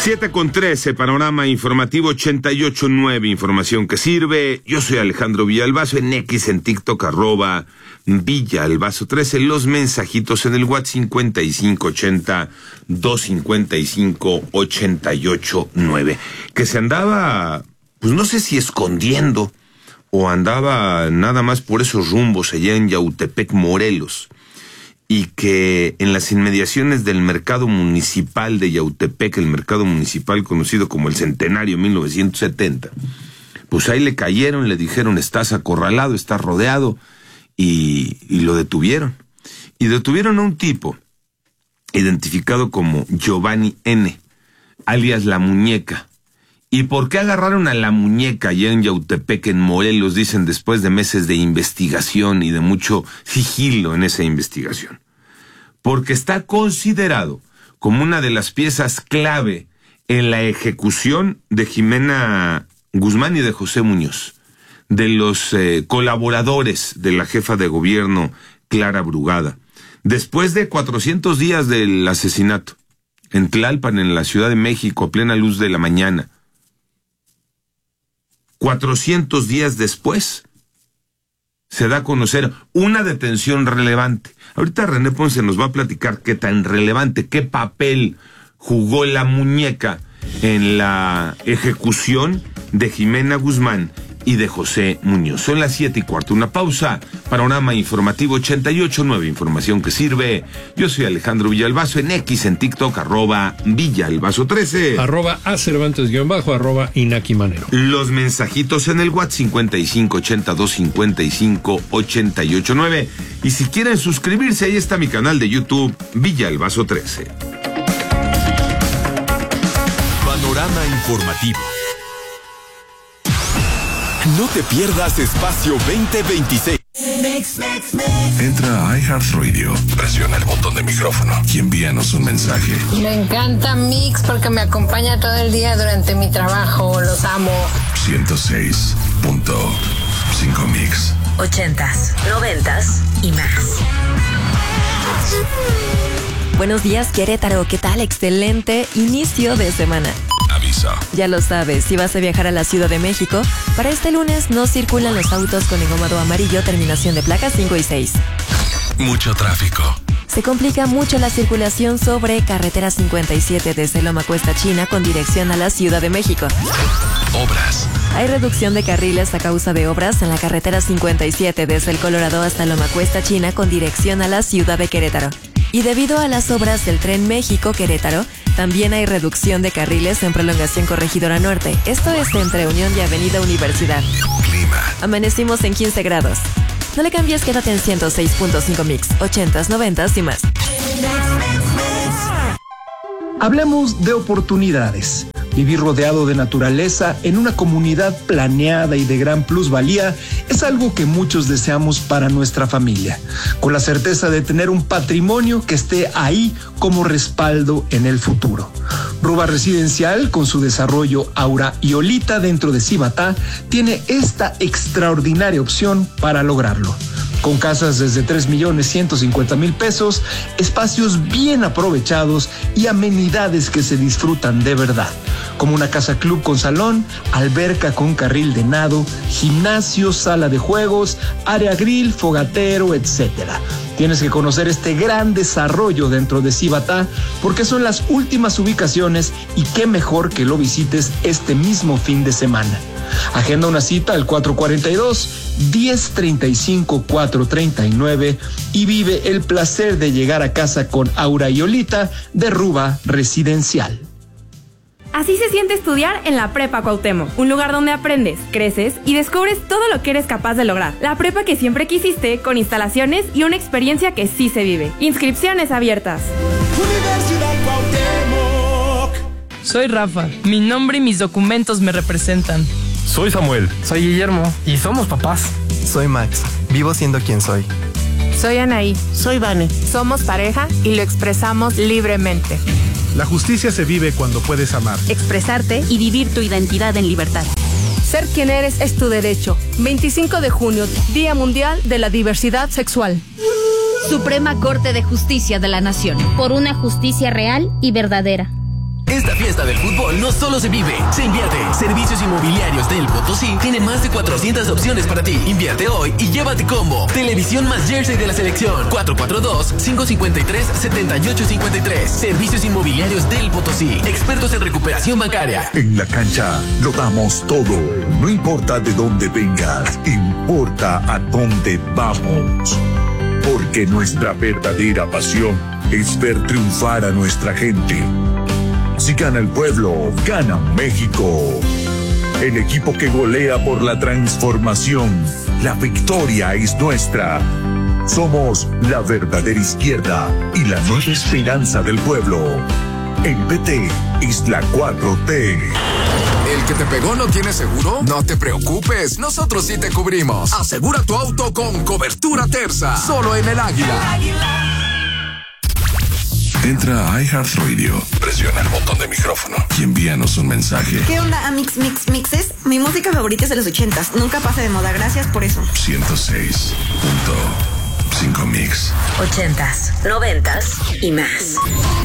7:13, panorama informativo 88.9, información que sirve. Yo soy Alejandro Villalbazo, en X, en TikTok, @Villalbazo13, los mensajitos en el WhatsApp 5580-255-889, que se andaba, pues no sé si escondiendo, o andaba nada más por esos rumbos allá en Yautepec, Morelos, y que en las inmediaciones del mercado municipal de Yautepec, el mercado municipal conocido como el Centenario 1970, pues ahí le cayeron, le dijeron: estás acorralado, estás rodeado, y lo detuvieron. Y detuvieron a un tipo identificado como Giovanni N., alias La Muñeca. ¿Y por qué agarraron a La Muñeca allá en Yautepec, en Morelos? Dicen, después de meses de investigación y de mucho sigilo en esa investigación. Porque está considerado como una de las piezas clave en la ejecución de Jimena Guzmán y de José Muñoz, de los colaboradores de la jefa de gobierno Clara Brugada. Después de 400 días del asesinato, en Tlalpan, en la Ciudad de México, a plena luz de la mañana, 400 días después, se da a conocer una detención relevante. Ahorita René Ponce nos va a platicar qué tan relevante, qué papel jugó La Muñeca en la ejecución de Jimena Guzmán y de José Muñoz. Son las 7:15, una pausa. Panorama informativo 88.9, información que sirve. Yo soy Alejandro Villalbazo, en X, en TikTok, @Villalbazo13, @Cervantes_, @Inaki Manero. Los mensajitos en el WhatsApp 5580-255-889. Y si quieren suscribirse, ahí está mi canal de YouTube, Villalbazo13. Panorama informativo. No te pierdas Espacio 2026. Entra a iHeartRadio, presiona el botón de micrófono y envíanos un mensaje. Me encanta Mix porque me acompaña todo el día durante mi trabajo. Los amo. 106.5 Mix. 80s, 90s y más. Buenos días, Querétaro. ¿Qué tal? Excelente inicio de semana. Aviso. Ya lo sabes, si vas a viajar a la Ciudad de México, para este lunes no circulan los autos con engomado amarillo, terminación de placas 5 y 6. Mucho tráfico. Se complica mucho la circulación sobre carretera 57 desde Loma Cuesta China con dirección a la Ciudad de México. Obras. Hay reducción de carriles a causa de obras en la carretera 57 desde el Colorado hasta Loma Cuesta China con dirección a la Ciudad de Querétaro. Y debido a las obras del Tren México-Querétaro, también hay reducción de carriles en prolongación Corregidora Norte. Esto es entre Unión y Avenida Universidad. Clima. Amanecimos en 15 grados. No le cambies, quédate en 106.5 Mix, 80s, 90s y más. Hablemos de oportunidades. Vivir rodeado de naturaleza en una comunidad planeada y de gran plusvalía es algo que muchos deseamos para nuestra familia, con la certeza de tener un patrimonio que esté ahí como respaldo en el futuro. Ruba Residencial, con su desarrollo Aura y Olita dentro de Cibatá, tiene esta extraordinaria opción para lograrlo. Con casas desde 3,150,000 pesos, espacios bien aprovechados y amenidades que se disfrutan de verdad, como una casa club con salón, alberca con carril de nado, gimnasio, sala de juegos, área grill, fogatero, etc. Tienes que conocer este gran desarrollo dentro de Cibatá porque son las últimas ubicaciones y qué mejor que lo visites este mismo fin de semana. Agenda una cita al 442-1035-439 y vive el placer de llegar a casa con Aura y Olita de Ruba Residencial. Así se siente estudiar en la Prepa Cuauhtémoc, un lugar donde aprendes, creces y descubres todo lo que eres capaz de lograr. La prepa que siempre quisiste, con instalaciones y una experiencia que sí se vive. Inscripciones abiertas. Universidad Cuauhtémoc. Soy Rafa, mi nombre y mis documentos me representan. Soy Samuel. Soy Guillermo. Y somos papás. Soy Max. Vivo siendo quien soy. Soy Anaí. Soy Vane. Somos pareja y lo expresamos libremente. La justicia se vive cuando puedes amar, expresarte y vivir tu identidad en libertad. Ser quien eres es tu derecho. 25 de junio, Día Mundial de la Diversidad Sexual. Suprema Corte de Justicia de la Nación. Por una justicia real y verdadera. Esta fiesta del fútbol no solo se vive, se invierte. Servicios Inmobiliarios del Potosí tiene más de 400 opciones para ti. Invierte hoy y llévate combo. Televisión más jersey de la selección. 442-553-7853. Servicios Inmobiliarios del Potosí. Expertos en recuperación bancaria. En la cancha lo damos todo. No importa de dónde vengas, importa a dónde vamos. Porque nuestra verdadera pasión es ver triunfar a nuestra gente. Si gana el pueblo, gana México. El equipo que golea por la transformación. La victoria es nuestra. Somos la verdadera izquierda y la nueva esperanza del pueblo. El PT es la 4T. ¿El que te pegó no tiene seguro? No te preocupes, nosotros sí te cubrimos. Asegura tu auto con cobertura Terza, solo en el Águila. Entra a iHeartRadio, presiona el botón de micrófono y envíanos un mensaje. ¿Qué onda, Amix Mixes? Mi música favorita es de los 80s, nunca pasa de moda, gracias por eso. 106.5 Mix. 80s, 90s y más.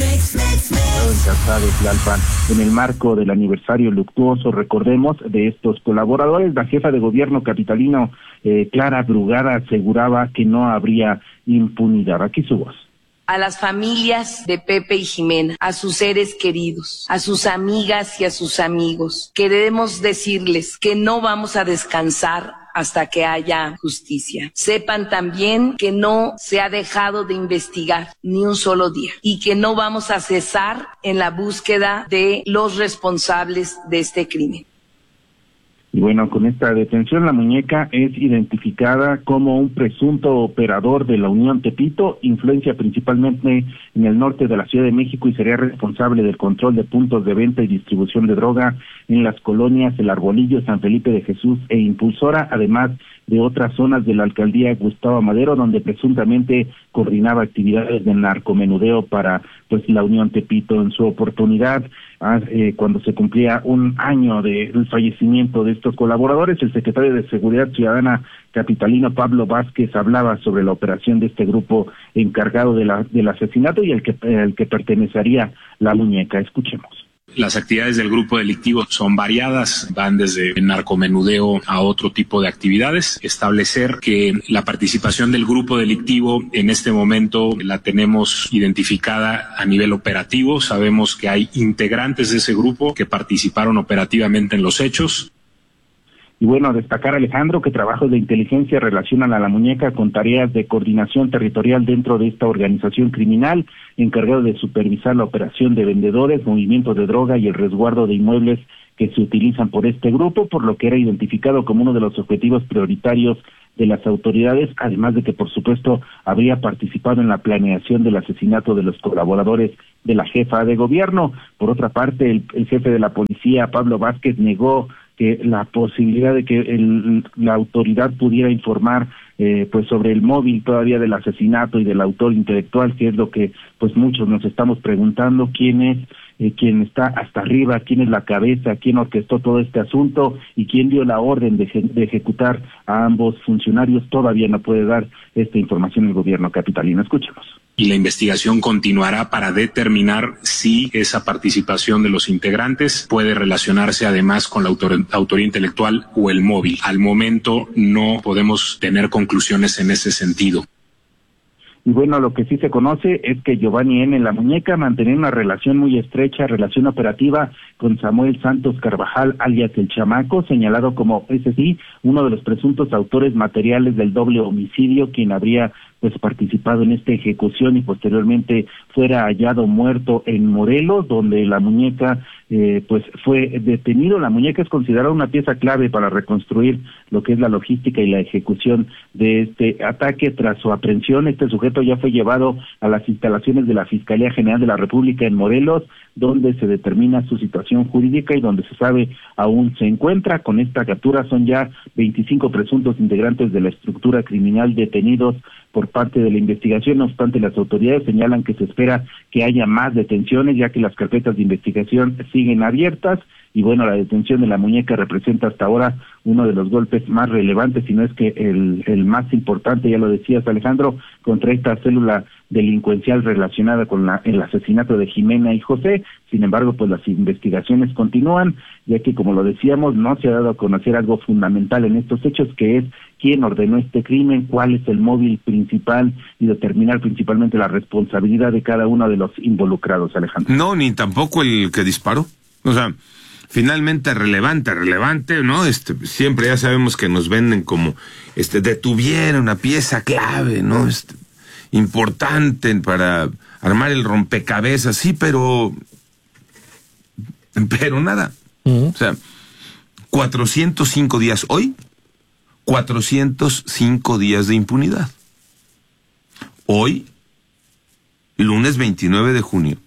Casa de Tlalpan. En el marco del aniversario luctuoso, recordemos, de estos colaboradores, la jefa de gobierno capitalino, Clara Brugada, aseguraba que no habría impunidad. Aquí su voz. A las familias de Pepe y Jimena, a sus seres queridos, a sus amigas y a sus amigos, queremos decirles que no vamos a descansar hasta que haya justicia. Sepan también que no se ha dejado de investigar ni un solo día y que no vamos a cesar en la búsqueda de los responsables de este crimen. Y bueno, con esta detención, la muñeca es identificada como un presunto operador de la Unión Tepito, influencia principalmente en el norte de la Ciudad de México y sería responsable del control de puntos de venta y distribución de droga en las colonias El Arbolillo, San Felipe de Jesús e Impulsora, además de otras zonas de la alcaldía Gustavo Madero, donde presuntamente coordinaba actividades de narcomenudeo para la Unión Tepito. En su oportunidad, cuando se cumplía un año del fallecimiento de estos colaboradores, el secretario de Seguridad Ciudadana capitalino Pablo Vázquez hablaba sobre la operación de este grupo encargado del asesinato y el que pertenecería la muñeca. Escuchemos. Las actividades del grupo delictivo son variadas, van desde narcomenudeo a otro tipo de actividades. Establecer que la participación del grupo delictivo en este momento la tenemos identificada a nivel operativo. Sabemos que hay integrantes de ese grupo que participaron operativamente en los hechos. Y bueno, destacar, Alejandro, que trabajos de inteligencia relacionan a la muñeca con tareas de coordinación territorial dentro de esta organización criminal, encargado de supervisar la operación de vendedores, movimiento de droga y el resguardo de inmuebles que se utilizan por este grupo, por lo que era identificado como uno de los objetivos prioritarios de las autoridades, además de que, por supuesto, habría participado en la planeación del asesinato de los colaboradores de la jefa de gobierno. Por otra parte, el jefe de la policía, Pablo Vázquez, negó que la posibilidad de que la autoridad pudiera informar sobre el móvil todavía del asesinato y del autor intelectual, que es lo que muchos nos estamos preguntando: quién es, quién está hasta arriba, quién es la cabeza, quién orquestó todo este asunto y quién dio la orden de ejecutar a ambos funcionarios. Todavía no puede dar esta información el gobierno capitalino. Escuchemos. Y la investigación continuará para determinar si esa participación de los integrantes puede relacionarse además con la autoría intelectual o el móvil. Al momento no podemos tener conclusiones en ese sentido. Y bueno, lo que sí se conoce es que Giovanni N., la muñeca, mantenía una relación muy estrecha, relación operativa con Samuel Santos Carvajal, alias El Chamaco, señalado como, ese sí, uno de los presuntos autores materiales del doble homicidio, quien habría participado en esta ejecución y posteriormente fuera hallado muerto en Morelos, donde la muñeca fue detenido. La muñeca es considerada una pieza clave para reconstruir lo que es la logística y la ejecución de este ataque. Tras su aprehensión, este sujeto ya fue llevado a las instalaciones de la Fiscalía General de la República en Morelos, donde se determina su situación jurídica y donde se sabe aún se encuentra. Con esta captura son ya 25 presuntos integrantes de la estructura criminal detenidos por parte de la investigación. No obstante, las autoridades señalan que se espera que haya más detenciones, ya que las carpetas de investigación siguen abiertas y bueno, la detención de la muñeca representa hasta ahora uno de los golpes más relevantes, si no es que el más importante, ya lo decías, Alejandro, contra esta célula delincuencial relacionada con el asesinato de Jimena y José. Sin embargo, pues las investigaciones continúan, ya que, como lo decíamos, no se ha dado a conocer algo fundamental en estos hechos, que es quién ordenó este crimen, cuál es el móvil principal y determinar principalmente la responsabilidad de cada uno de los involucrados, Alejandro. No, ni tampoco el que disparó. O sea, finalmente relevante, ¿no? Siempre ya sabemos que nos venden como, detuvieron una pieza clave, ¿no? Importante para armar el rompecabezas, sí, pero nada. O sea, 405 días hoy, 405 días de impunidad. Hoy, lunes 29 de junio,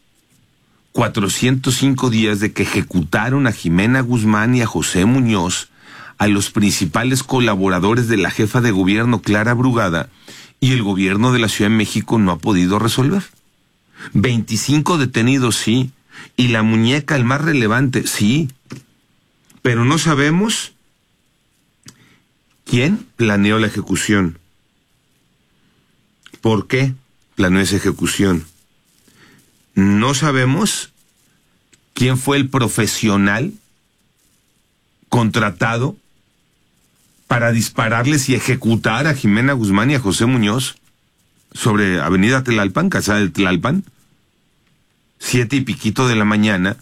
405 días de que ejecutaron a Jimena Guzmán y a José Muñoz, a los principales colaboradores de la jefa de gobierno Clara Brugada, y el gobierno de la Ciudad de México no ha podido resolver. 25 detenidos, sí, y la muñeca, el más relevante, sí, pero no sabemos quién planeó la ejecución, por qué planeó esa ejecución. No sabemos quién fue el profesional contratado para dispararles y ejecutar a Jimena Guzmán y a José Muñoz sobre Avenida Tlalpan, Calzada del Tlalpan, 7 y piquito de la mañana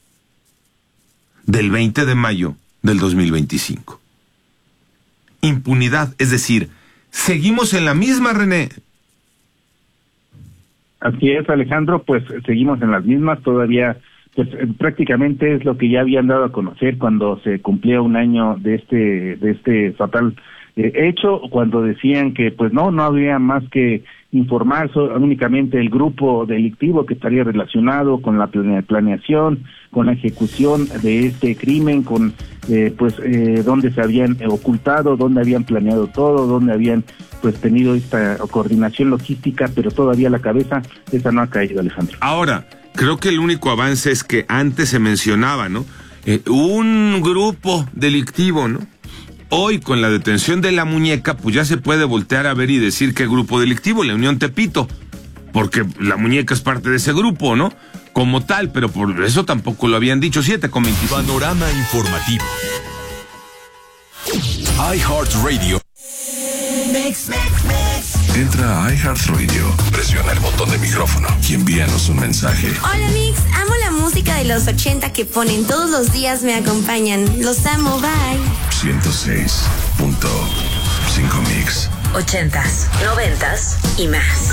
del 20 de mayo del 2025. Impunidad, es decir, seguimos en la misma, René. Así es, Alejandro, pues seguimos en las mismas, todavía pues prácticamente es lo que ya habían dado a conocer cuando se cumplía un año de este fatal hecho, cuando decían que pues no había más que informar únicamente el grupo delictivo que estaría relacionado con la planeación, con la ejecución de este crimen, con dónde se habían ocultado, dónde habían planeado todo, dónde habían pues tenido esta coordinación logística, pero todavía la cabeza esa no ha caído, Alejandro. Ahora, creo que el único avance es que antes se mencionaba, ¿no? Un grupo delictivo, ¿no? Hoy, con la detención de la muñeca, pues ya se puede voltear a ver y decir qué grupo delictivo, la Unión Tepito, porque la muñeca es parte de ese grupo, ¿no? Como tal, pero por eso tampoco lo habían dicho. 7:25. Panorama informativo. iHeartRadio. Entra a iHeartRadio, presiona el botón de micrófono y envíanos un mensaje. Hola Mix, amo la música de los 80 que ponen todos los días, me acompañan. Los amo, bye. 106.5 Mix. 80s, 90s y más.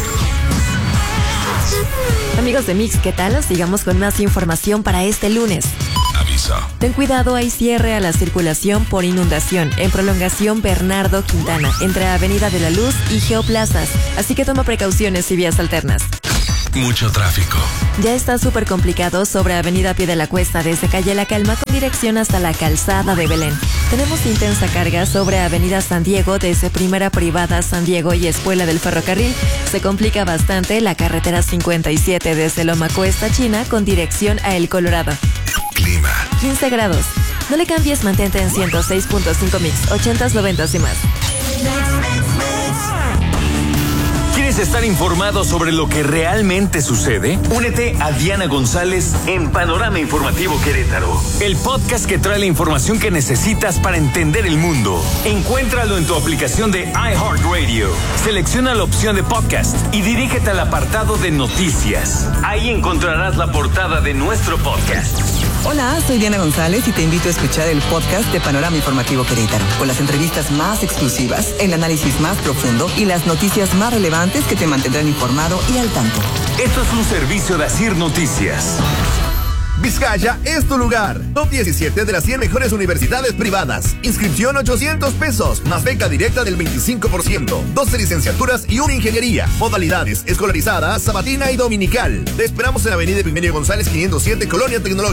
Amigos de Mix, ¿qué tal? Sigamos con más información para este lunes. Aviso. Ten cuidado, hay cierre a la circulación por inundación en prolongación Bernardo Quintana, entre Avenida de la Luz y Geoplazas. Así que toma precauciones y vías alternas. Mucho tráfico. Ya está súper complicado sobre Avenida Pie de la Cuesta desde Calle La Calma con dirección hasta la Calzada de Belén. Tenemos intensa carga sobre Avenida San Diego desde Primera Privada San Diego y Espuela del Ferrocarril. Se complica bastante la carretera 57 desde Loma Cuesta China con dirección a El Colorado. Clima. 15 grados. No le cambies, mantente en 106.5 Mix, 80s, 90s y más. ¿Quieres estar informado sobre lo que realmente sucede? Únete a Diana González en Panorama Informativo Querétaro, el podcast que trae la información que necesitas para entender el mundo. Encuéntralo en tu aplicación de iHeartRadio. Selecciona la opción de podcast y dirígete al apartado de noticias. Ahí encontrarás la portada de nuestro podcast. Hola, soy Diana González y te invito a escuchar el podcast de Panorama Informativo Querétaro, con las entrevistas más exclusivas, el análisis más profundo y las noticias más relevantes que te mantendrán informado y al tanto. Esto es un servicio de Asir Noticias. Vizcaya es tu lugar. Top 17 de las 100 mejores universidades privadas. Inscripción $800, más beca directa del 25%. 12 licenciaturas y una ingeniería. Modalidades: escolarizada, sabatina y dominical. Te esperamos en Avenida Epigmenio González 507, Colonia Tecnológica.